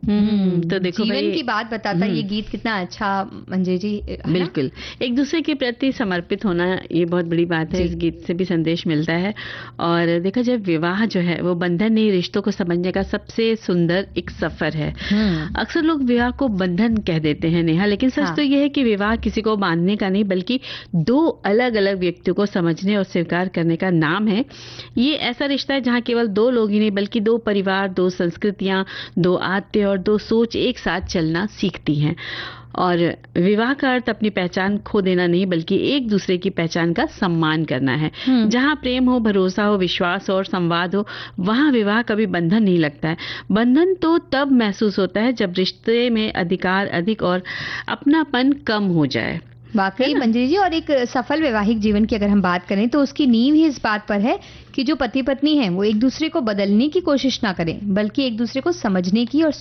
तो देखो जीवन भाई, की बात बताता ये गीत कितना अच्छा मंजरी जी, है ना? बिल्कुल एक दूसरे के प्रति समर्पित होना ये बहुत बड़ी बात है। जी। इस गीत से भी संदेश मिलता है। और देखा जाए विवाह जो है वो बंधन नहीं, रिश्तों को समझने का सबसे सुंदर एक सफर है। अक्सर लोग विवाह को बंधन कह देते हैं नेहा, लेकिन सच हाँ। तो यह है कि विवाह किसी को बांधने का नहीं बल्कि दो अलग अलग व्यक्तियों को समझने और स्वीकार करने का नाम है। ये ऐसा रिश्ता है जहाँ केवल दो लोग ही नहीं बल्कि दो परिवार, दो संस्कृतियां, दो आत्ते और दो सोच एक साथ चलना सीखती हैं। और विवाह का अर्थ अपनी पहचान खो देना नहीं बल्कि एक दूसरे की पहचान का सम्मान करना है। जहाँ प्रेम हो, भरोसा हो, विश्वास हो और संवाद हो, वहाँ विवाह कभी बंधन नहीं लगता है। बंधन तो तब महसूस होता है जब रिश्ते में अधिकार अधिक और अपनापन कम हो जाए। वाकई मंजरी जी, और एक सफल वैवाहिक जीवन की अगर हम बात करें तो उसकी नींव ही इस बात पर है कि जो पति पत्नी हैं वो एक दूसरे को बदलने की कोशिश ना करें बल्कि एक दूसरे को समझने की और